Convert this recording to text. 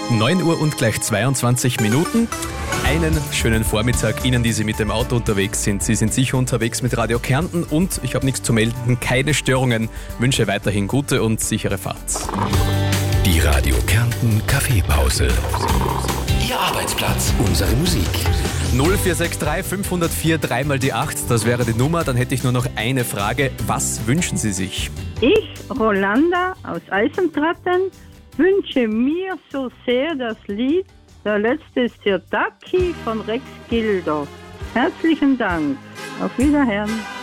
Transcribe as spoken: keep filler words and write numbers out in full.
neun Uhr und gleich zweiundzwanzig Minuten. Einen schönen Vormittag Ihnen, die Sie mit dem Auto unterwegs sind. Sie sind sicher unterwegs mit Radio Kärnten und ich habe nichts zu melden, keine Störungen. Wünsche weiterhin gute und sichere Fahrt. Die Radio Kärnten Kaffeepause. Ihr Arbeitsplatz, unsere Musik. null vier sechs drei fünf null vier drei mal die acht, das wäre die Nummer. Dann hätte ich nur noch eine Frage. Was wünschen Sie sich? Ich, Rolanda aus Eisentratten, wünsche mir so sehr das Lied Der letzte Sirtaki von Rex Gildo. Herzlichen Dank. Auf Wiederhören.